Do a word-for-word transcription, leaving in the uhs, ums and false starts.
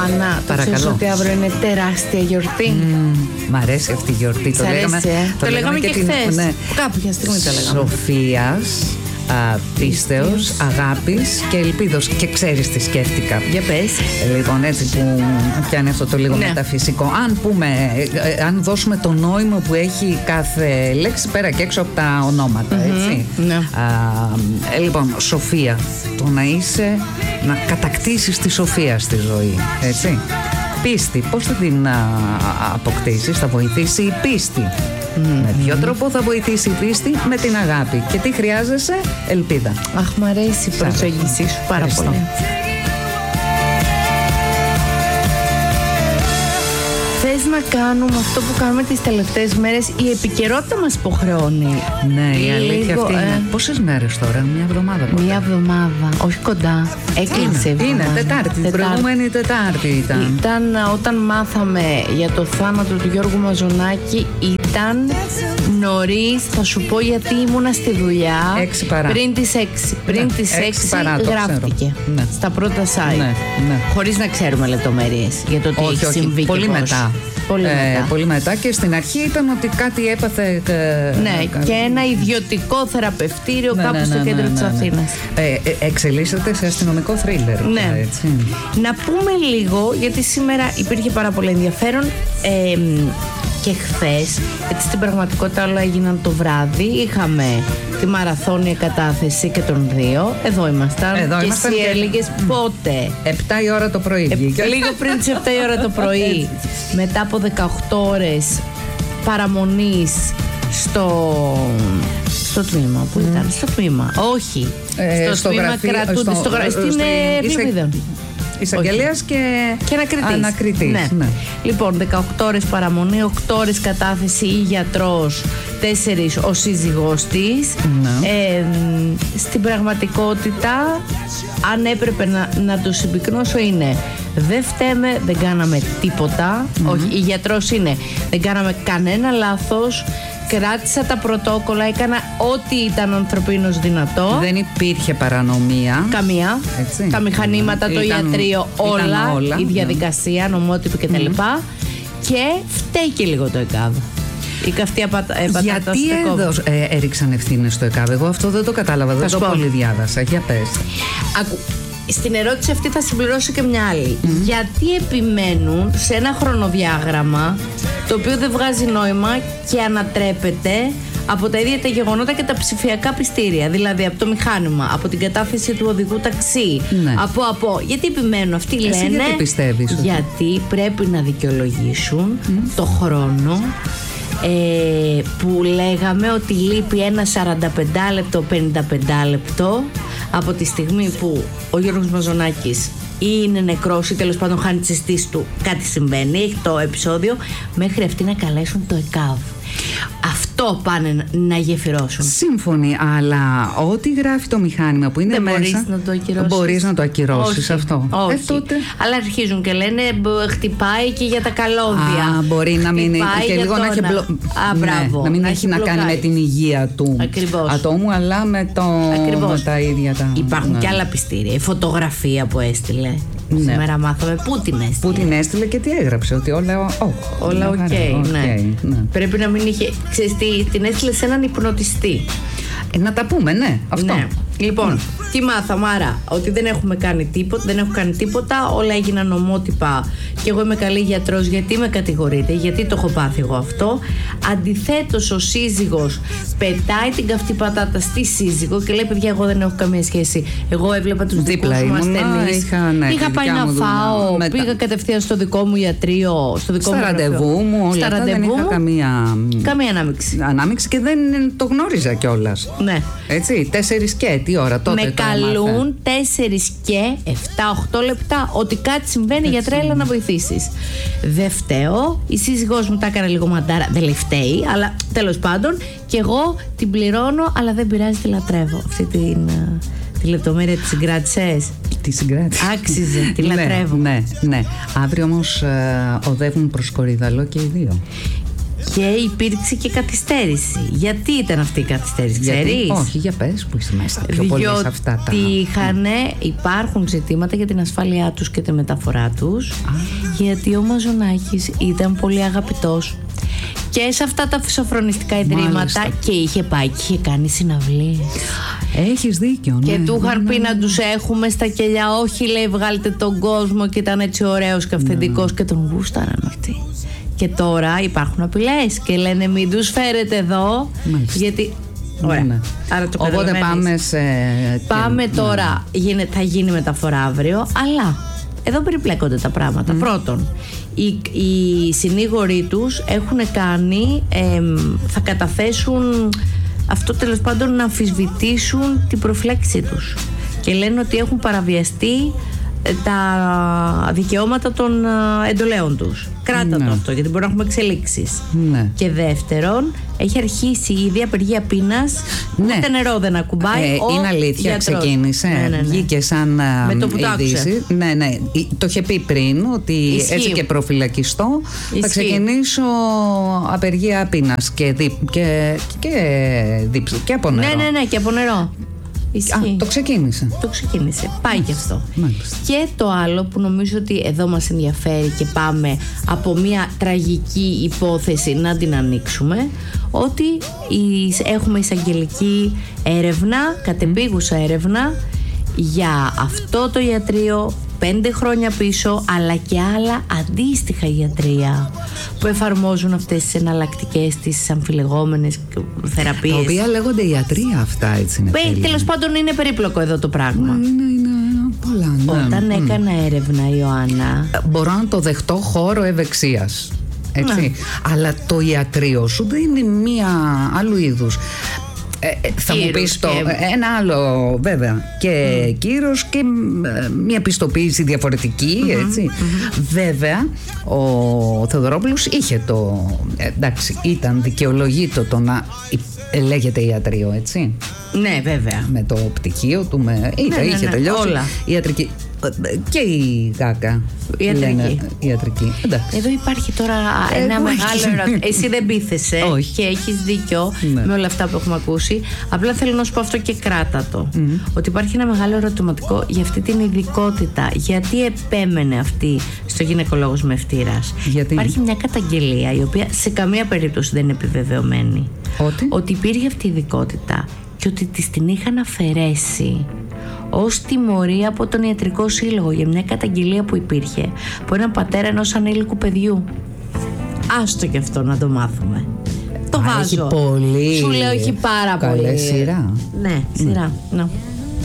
Άννα, το ξέρεις ότι αύριο είναι τεράστια γιορτή. Mm, μ' αρέσει αυτή η γιορτή. Το λέγαμε, ε? το, το λέγαμε και, και χθες. Ναι. Κάποια στιγμή το λέγαμε. Σοφίας, α, πίστεως, αγάπης και ελπίδος. Και ξέρεις τι σκέφτηκα. Για πες. Λοιπόν, έτσι που πιάνει αυτό το λίγο ναι. μεταφυσικό. Αν πούμε, αν δώσουμε το νόημα που έχει κάθε λέξη πέρα και έξω από τα ονόματα, mm-hmm. έτσι. Ναι. Α, λοιπόν, σοφία. Το να είσαι, να κατακτήσεις τη σοφία στη ζωή, έτσι. Πίστη, πώς θα την α, αποκτήσεις, θα βοηθήσει η πίστη. Mm-hmm. Με ποιο τρόπο θα βοηθήσει η πίστη? Με την αγάπη. Και τι χρειάζεσαι? Ελπίδα. Αχ, μ' αρέσει η προσέγγιση σου πάρα Ευχαριστώ. πολύ. Θες να κάνουμε αυτό που κάνουμε τις τελευταίες μέρες? Η επικαιρότητα μας υποχρεώνει. Ναι, η αλήθεια αυτή είναι. Ε... Πόσες μέρες τώρα? Μια εβδομάδα κοντά. Μια εβδομάδα, όχι κοντά. Έκλεισε είναι, είναι Τετάρτη, την προηγούμενη Τετάρτη ήταν. Ήταν όταν μάθαμε για το θάνατο του Γιώργου Μαζονάκη, ήταν νωρίς, θα σου πω γιατί ήμουνα στη δουλειά. Έξι παρά. Πριν τις έξι. Πριν ναι, τις έξι παρά, γράφτηκε ναι. στα πρώτα site. Ναι, ναι. Χωρίς να ξέρουμε λεπτομέρειες για το τι όχι, έχει όχι, συμβεί. Πολύ μετά. Πολύ, ε, μετά. πολύ μετά και στην αρχή ήταν ότι κάτι έπαθε. Ε, ναι, κα... και ένα ιδιωτικό θεραπευτήριο ναι, κάπου ναι, ναι, στο κέντρο ναι, ναι, της ναι, ναι. Αθήνας. Ε, ε, εξελίσσεται σε αστυνομικό θρίλερ. Ναι. Έτσι. Να πούμε λίγο, γιατί σήμερα υπήρχε πάρα πολύ ενδιαφέρον. Ε, και χθες, έτσι στην πραγματικότητα όλα έγιναν το βράδυ. Είχαμε τη μαραθώνια κατάθεση και των δύο. Εδώ ήμασταν. Εδώ και ήμασταν εσύ και... έλεγες πότε? Επτά η ώρα το πρωί. Ε, λίγο πριν τις επτά η ώρα το πρωί. Μετά από δεκαοκτώ ώρες παραμονής στο... στο τμήμα. Πού ήταν? Mm. Στο τμήμα. Όχι. Ε, στο, στο τμήμα γραφείο, κρατούνται. στο, στο, στο, στην Πλημμύδα. Εισαγγελέας και, και ανακριτής. ανακριτής. Ναι. Ναι. Λοιπόν, δεκαοκτώ ώρες παραμονή, οκτώ ώρες κατάθεση ή γιατρός, τέσσερις ο σύζυγός της. Ναι. Ε, στην πραγματικότητα, αν έπρεπε να, να το συμπυκνώσω, είναι δεν φταίμε, δεν κάναμε τίποτα. Mm-hmm. Όχι, η γιατρός είναι δεν κάναμε κανένα λάθος. Κράτησα τα πρωτόκολλα, έκανα ό,τι ήταν ανθρωπίνως δυνατό. Δεν υπήρχε παρανομία. Καμία. Έτσι. Τα μηχανήματα, mm. το ήταν, ιατρείο, όλα, όλα. Η διαδικασία, yeah. νομότυπη κτλ. Mm. Και φταίει και λίγο το ΕΚΑΒ. Η καυτή απατα... Γιατί έδωσ, ε, έριξαν ευθύνες στο ΕΚΑΒ? Εγώ αυτό δεν το κατάλαβα, δεν το πολύ διάβασα. Για πες. Ακού. Στην ερώτηση αυτή θα συμπληρώσω και μια άλλη. Mm. Γιατί επιμένουν σε ένα χρονοδιάγραμμα το οποίο δεν βγάζει νόημα και ανατρέπεται από τα ίδια τα γεγονότα και τα ψηφιακά πιστήρια. Δηλαδή από το μηχάνημα, από την κατάθεση του οδηγού ταξί, ναι. από, από. Γιατί επιμένουν αυτοί? Εσύ λένε γιατί πιστεύεις? Γιατί πρέπει να δικαιολογήσουν mm. το χρόνο ε, που λέγαμε ότι λείπει ένα σαράντα πέντε λεπτό, πενήντα πέντε λεπτό από τη στιγμή που ο Γιώργος Μαζονάκης ή είναι νεκρός ή τέλος πάντων χάνει τις αισθήσεις του, κάτι συμβαίνει, έχει το επεισόδιο, μέχρι αυτοί να καλέσουν το ΕΚΑΒ. Αυτό πάνε να γεφυρώσουν. Σύμφωνοι, αλλά ό,τι γράφει το μηχάνημα που είναι δεν μέσα. Μπορείς να το ακυρώσεις. Μπορείς να το ακυρώσεις όχι, αυτό. Όχι. Ε, τότε... Αλλά αρχίζουν και λένε χτυπάει και για τα καλώδια. Α, μπορεί να μην είναι και λίγο να έχει μπλο... Α, μπράβο, ναι, να μην να έχει να κάνει με την υγεία του Ακριβώς. ατόμου, αλλά με, το... με τα ίδια τα. Υπάρχουν ναι. και άλλα πιστήρια. Η φωτογραφία που έστειλε. Ναι. Σήμερα μάθαμε πού την έστειλε. Πού την έστειλε και τι έγραψε, ότι όλα oh, όλα οκ. Okay, ναι. okay, ναι. Πρέπει να μην είχε. Ξέρεις τι, την έστειλε σε έναν υπνοτιστή. Ε, να τα πούμε, ναι, αυτό. Ναι. Λοιπόν, τι μάθαμε? Άρα, ότι δεν έχουμε κάνει τίποτα, δεν έχω κάνει τίποτα, όλα έγιναν ομότυπα και εγώ είμαι καλή γιατρός. Γιατί με κατηγορείτε, γιατί το έχω πάθει εγώ αυτό? Αντιθέτως, ο σύζυγος πετάει την καυτή πατάτα στη σύζυγο και λέει: παιδιά, εγώ δεν έχω καμία σχέση. Εγώ έβλεπα τους δικούς μου ασθενείς. Είχα, ναι, είχα πάει να φάω, μετά. Πήγα κατευθείαν στο δικό μου ιατρείο, στο δικό στα μου ραντεβού μου, όλα αυτά, δεν είχα καμία, καμία ανάμειξη. ανάμειξη και δεν το γνώριζα κιόλας. Ναι. Έτσι, τέσσερις και τι ώρα τότε? Με καλούν τέσσερις και εφτά οχτώ λεπτά ότι κάτι συμβαίνει, για τρέλα να βοηθήσεις. Δεν φταίω. Η σύζυγός μου τα έκανε λίγο μαντάρα. Δεν λέει φταίει, αλλά τέλος πάντων. Και εγώ την πληρώνω, αλλά δεν πειράζει, τη λατρεύω. Αυτή την, τη λεπτομέρεια τη συγκράτησες. Τη συγκράτηση. Άξιζε, τη λατρεύω. Ναι, ναι, ναι. Αύριο όμως ε, οδεύουν προς Κορυδαλό και οι δύο. Και υπήρξε και καθυστέρηση. Γιατί ήταν αυτή η καθυστέρηση, ξέρεις? Όχι, για πες που είσαι μέσα πιο πολύ σε αυτά τα... Διότι είχανε, υπάρχουν ζητήματα για την ασφάλειά τους και τη μεταφορά τους. Α. Γιατί ο Μαζονάκης ήταν πολύ αγαπητός και σε αυτά τα σοφρονιστικά ιδρύματα. Μάλιστα. Και είχε πάει και είχε κάνει συναυλίες. Έχεις δίκιο, ναι. Και του είχαν πει να τους έχουμε στα κελιά. Όχι, λέει, βγάλτε τον κόσμο. Και ήταν έτσι ωραίος και αυθεντικός, ναι. Και τον γούσταραν αυτοί. Και τώρα υπάρχουν απειλές και λένε μην τους φέρετε εδώ. Μάλιστα. Γιατί... Ωραία. Ναι. Άρα το Οπότε πάμε σε... Πάμε τώρα, ναι. Θα γίνει μεταφορά αύριο. Αλλά εδώ περιπλέκονται τα πράγματα. Mm. Πρώτον, οι, οι συνήγοροι τους έχουν κάνει ε, θα καταθέσουν αυτό, τέλος πάντων, να αμφισβητήσουν την προφυλάκησή τους. Και λένε ότι έχουν παραβιαστεί τα δικαιώματα των εντολέων τους. Κράτα ναι. το αυτό, γιατί μπορεί να έχουμε εξελίξεις. Ναι. Και δεύτερον, έχει αρχίσει ήδη απεργία πείνας. Ναι. Ούτε νερό δεν ακουμπάει. Ε, είναι αλήθεια, γιατρός. Ξεκίνησε. Ναι, ναι, ναι. Βγήκε σαν με το που το είδηση. Ναι, ναι. Το είχε πει πριν ότι Ισχύει. Έτσι και προφυλακιστώ Ισχύει. Θα ξεκινήσω απεργία πείνας και, δι, και, και, και, και από νερό. Ναι, ναι, ναι, και από νερό. Α, το ξεκίνησε. Το ξεκίνησε. Πάει και αυτό. Μάλιστα. Και το άλλο που νομίζω ότι εδώ μας ενδιαφέρει και πάμε από μια τραγική υπόθεση να την ανοίξουμε, ότι έχουμε εισαγγελική έρευνα, κατεπίγουσα έρευνα για αυτό το ιατρείο πέντε χρόνια πίσω, αλλά και άλλα αντίστοιχα ιατρεία που εφαρμόζουν αυτές τις εναλλακτικές, τις αμφιλεγόμενες θεραπείες. Τα οποία λέγονται ιατρεία αυτά, έτσι είναι. Τέλος πάντων είναι περίπλοκο εδώ το πράγμα. Είναι, είναι πολλά, ναι. Όταν mm. έκανα έρευνα, Ιωάννα, μπορώ να το δεχτώ χώρο ευεξίας, έτσι. Ναι. Αλλά το ιατρείο σου δεν είναι μία άλλου είδους. Ε, θα κύρος μου πεις το και... ένα άλλο βέβαια και mm. κύρος και μια πιστοποίηση διαφορετική, mm-hmm. έτσι. Mm-hmm. Βέβαια ο Θεοδωρόπουλος είχε το, εντάξει, ήταν δικαιολογήτο το να λέγεται ιατρείο, έτσι. Ναι, βέβαια. Με το πτυχίο του, με... ναι, ναι, είχε ναι, τελειώσει όλα. Ιατρική. Και η ΓΑΚΑ ιατρική. ιατρική. Εδώ υπάρχει τώρα ε, ένα μεγάλο ερώτημα. Εσύ δεν πείθεσαι και έχεις δίκιο ναι. με όλα αυτά που έχουμε ακούσει. Απλά θέλω να σου πω αυτό και κράτα το. Mm. Ότι υπάρχει ένα μεγάλο ερωτηματικό για αυτή την ειδικότητα. Γιατί επέμενε αυτή στο γυναικολόγος Μευτήρας? Γιατί? Υπάρχει μια καταγγελία η οποία σε καμία περίπτωση δεν είναι επιβεβαιωμένη. Ότι, ότι υπήρχε αυτή η ειδικότητα και ότι της την είχαν αφαιρέσει ως τιμωρία από τον Ιατρικό Σύλλογο για μια καταγγελία που υπήρχε από έναν πατέρα ενός ανήλικου παιδιού. Άστο και αυτό να το μάθουμε. Το Α, βάζω. Έχει πολύ. Σου λέω έχει πάρα καλή πολύ. Σειρά. Ναι, σειρά. Mm. No.